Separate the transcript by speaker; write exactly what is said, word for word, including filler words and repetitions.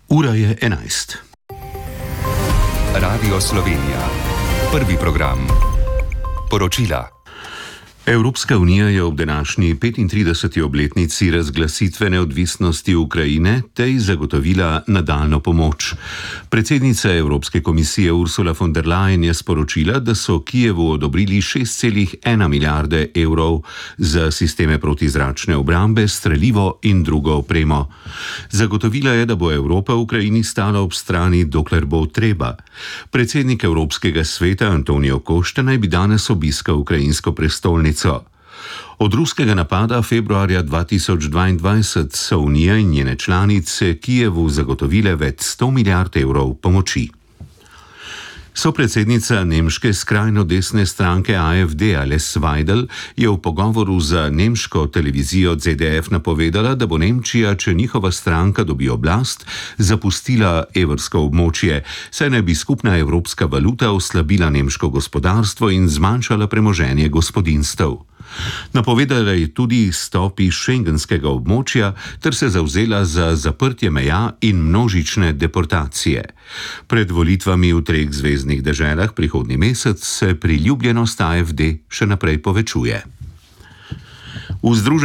Speaker 1: Ura je enajst.
Speaker 2: Radio Slovenija. Prvi program. Poročila.
Speaker 1: Evropska unija je ob današnji petintrideseti obletnici razglasitve neodvisnosti Ukrajine tej zagotovila nadaljnjo pomoč. Predsednica Evropske komisije Ursula von der Leyen je sporočila, da so Kijevu odobrili šest celih ena milijarde evrov za sisteme protizračne obrambe, strelivo in drugo opremo. Zagotovila je, da bo Evropa Ukrajini stala ob strani, dokler bo treba. Predsednik Evropskega sveta Antonijo Košta naj bi danes obiskal ukrajinsko prestolnico. Od ruskega napada februarja dva tisoč dvaindvajset so Unija in njene članice Kijevu zagotovile več sto milijard evrov pomoči. Sopredsednica nemške skrajno desne stranke A F D Alice Weidel je v pogovoru za nemško televizijo Z D F napovedala, da bo Nemčija, če njihova stranka dobi oblast, zapustila evrsko območje, saj naj bi skupna evropska valuta oslabila nemško gospodarstvo in zmanjšala premoženje gospodinjstev. Napovedala je tudi izstop iz šengenskega območja ter se zavzela za zaprtje meja in množične deportacije. Pred volitvami v treh zveznih deželah prihodnji mesec se priljubljenost A F D še naprej povečuje.